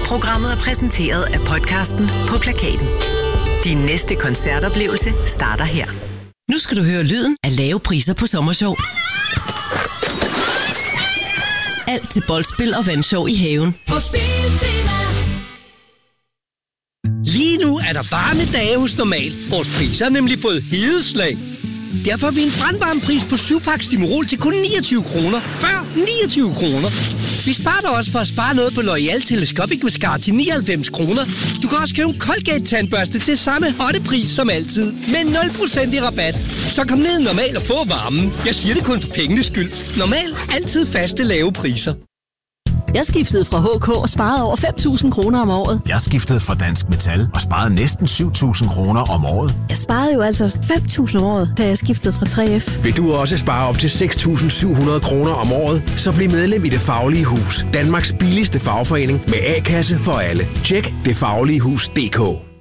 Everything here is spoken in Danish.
Programmet er præsenteret af podcasten På Plakaten. Din næste koncertoplevelse starter her. Nu skal du høre lyden af lave priser på Sommershow. Alt til boldspil og vandshow i haven. På Spiltema. Lige nu er der varme dage hos Normal. Vores priser er nemlig fået hedeslag. Derfor har vi en brandvarm pris på 7-pakke Stimorol til kun 29 kroner. Før 29 kroner. Vi sparer dig også for at spare noget på L'Oreal Telescopic Mascara til 99 kroner. Du kan også købe en Colgate-tandbørste til samme hottepris som altid. Med 0% i rabat. Så kom ned Normal og få varmen. Jeg siger det kun for pengenes skyld. Normal. Altid faste lave priser. Jeg skiftede fra HK og sparede over 5.000 kroner om året. Jeg skiftede fra Dansk Metal og sparede næsten 7.000 kroner om året. Jeg sparede jo altså 5.000 om året, da jeg skiftede fra 3F. Vil du også spare op til 6.700 kroner om året? Så bliv medlem i Det Faglige Hus. Danmarks billigste fagforening med A-kasse for alle. Tjek detfagligehus.dk.